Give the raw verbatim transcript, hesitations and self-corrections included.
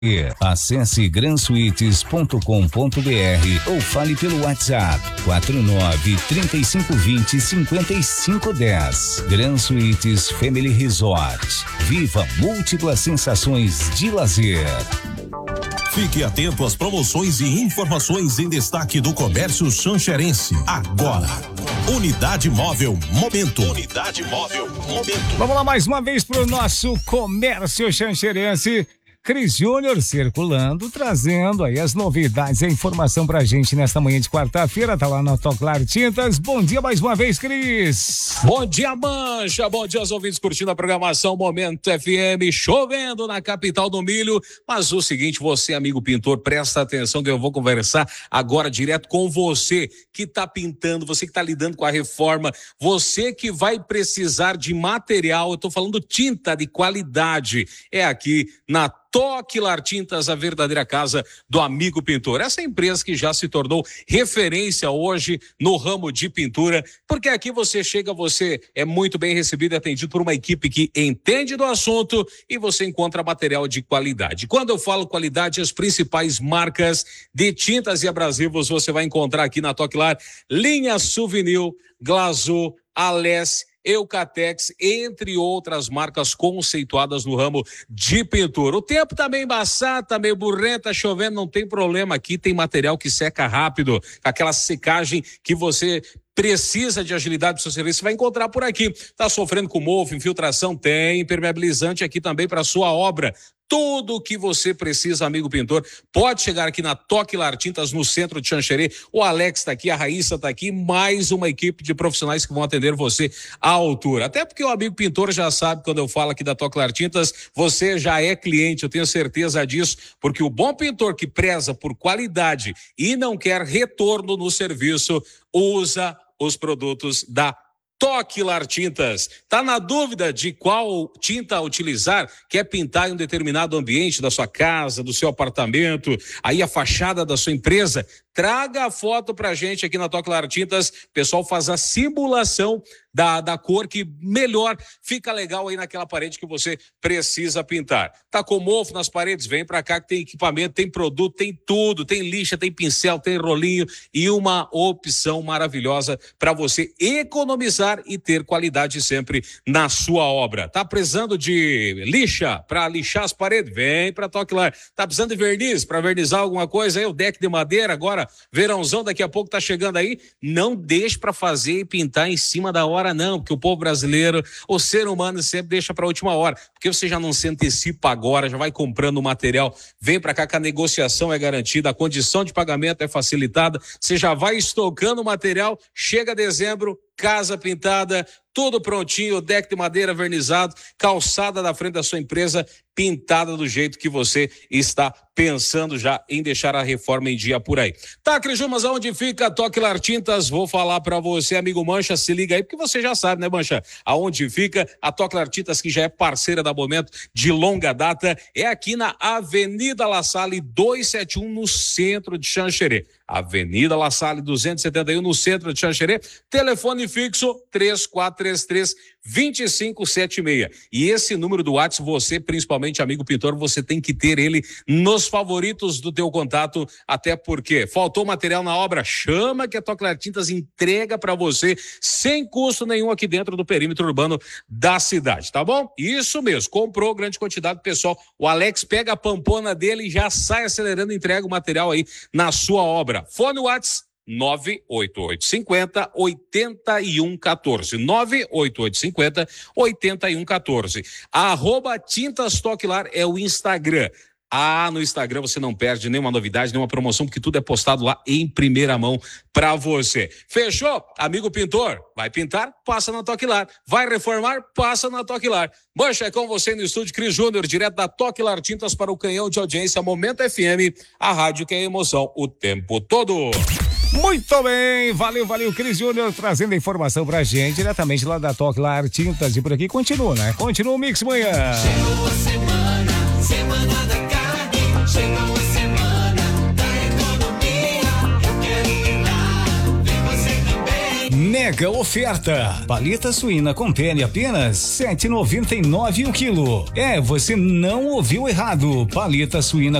Acesse gran suites ponto com ponto br ou fale pelo WhatsApp quatro nove, três cinco dois zero, cinco cinco um zero. Gran Suites Family Resort. Viva múltiplas sensações de lazer. Fique atento às promoções e informações em destaque do comércio xanxerense. Agora, Unidade Móvel Momento. Unidade Móvel Momento. Vamos lá mais uma vez para o nosso comércio xanxerense. Cris Júnior circulando, trazendo aí as novidades e a informação pra gente nesta manhã de quarta-feira, tá lá na Toclar Tintas. Bom dia mais uma vez, Cris. Bom dia, Mancha, bom dia aos ouvintes curtindo a programação Momento F M, chovendo na capital do milho, mas o seguinte, você amigo pintor, presta atenção que eu vou conversar agora direto com você que tá pintando, você que tá lidando com a reforma, você que vai precisar de material, eu tô falando tinta de qualidade, é aqui na Toclar Tintas, a verdadeira casa do amigo pintor. Essa empresa que já se tornou referência hoje no ramo de pintura, porque aqui você chega, você é muito bem recebido e atendido por uma equipe que entende do assunto e você encontra material de qualidade. Quando eu falo qualidade, as principais marcas de tintas e abrasivos você vai encontrar aqui na Toclar, linha Souvenir, Glazur, Alesse, Eucatex, entre outras marcas conceituadas no ramo de pintura. O tempo tá meio embaçado, tá meio burrento, tá chovendo, não tem problema. Aqui tem material que seca rápido, aquela secagem que você precisa de agilidade do seu serviço, você vai encontrar por aqui. Tá sofrendo com mofo, infiltração? Tem impermeabilizante aqui também para sua obra. Tudo o que você precisa, amigo pintor, pode chegar aqui na Toclar Tintas, no centro de Xanxerê. O Alex está aqui, a Raíssa está aqui, mais uma equipe de profissionais que vão atender você à altura. Até porque o amigo pintor já sabe, quando eu falo aqui da Toclar Tintas, você já é cliente, eu tenho certeza disso, porque o bom pintor que preza por qualidade e não quer retorno no serviço, usa os produtos da Toclar Tintas. Tá na dúvida de qual tinta utilizar? Quer pintar em um determinado ambiente da sua casa, do seu apartamento, aí a fachada da sua empresa? Traga a foto pra gente aqui na Toclar Tintas. O pessoal faz a simulação da, da cor que melhor fica legal aí naquela parede que você precisa pintar. Tá com mofo nas paredes? Vem pra cá que tem equipamento, tem produto, tem tudo, tem lixa, tem pincel, tem rolinho e uma opção maravilhosa para você economizar e ter qualidade sempre na sua obra. Tá precisando de lixa para lixar as paredes? Vem pra Toclar. Tá precisando de verniz para vernizar alguma coisa aí? O deck de madeira agora, verãozão daqui a pouco tá chegando aí, não deixe para fazer e pintar em cima da hora não, porque o povo brasileiro, o ser humano sempre deixa para a última hora, porque você já não se antecipa agora, já vai comprando o material, vem para cá que a negociação é garantida, a condição de pagamento é facilitada, você já vai estocando o material, chega dezembro, casa pintada, tudo prontinho, deck de madeira vernizado, calçada da frente da sua empresa pintada do jeito que você está pensando já em deixar a reforma em dia por aí. Tá, Cris, mas aonde fica a Toclar Tintas? Vou falar para você, amigo Mancha, se liga aí, porque você já sabe, né, Mancha? Aonde fica a Toclar Tintas, que já é parceira da Momento de longa data, é aqui na Avenida La Salle duzentos e setenta e um, no centro de Xanxerê. Avenida La Salle duzentos e setenta e um, no centro de Xanxerê. Telefone fixo três quatro três três, dois cinco sete seis. E esse número do WhatsApp, você, principalmente amigo pintor, você tem que ter ele nos favoritos do teu contato, até porque faltou material na obra, chama que a Toclar Tintas entrega para você sem custo nenhum aqui dentro do perímetro urbano da cidade, tá bom? Isso mesmo, comprou grande quantidade, pessoal, o Alex pega a pampona dele e já sai acelerando e entrega o material aí na sua obra. Fone WhatsApp nove oito oito cinco zero, oito um um quatro, nove oito oito cinco zero, oito um um quatro. Arroba Tintas Toclar é o Instagram. Ah, no Instagram você não perde nenhuma novidade, nenhuma promoção, porque tudo é postado lá em primeira mão pra você. Fechou? Amigo pintor, vai pintar? Passa na Toclar. Vai reformar? Passa na Toclar. Mancha, é com você no estúdio, Cris Júnior, direto da Toclar Tintas para o canhão de audiência Momento F M, a rádio que é emoção o tempo todo. Muito bem, valeu, valeu, Cris Júnior, trazendo a informação pra gente, diretamente lá da Toclar Tintas, e por aqui continua, né? Continua o Mix Manhã. Chegou a semana, semana da carne, chegou a semana da economia, eu quero ir lá, vem você também. Mega oferta. Paleta suína com pele apenas sete e noventa e nove o quilo. É, você não ouviu errado. Paleta suína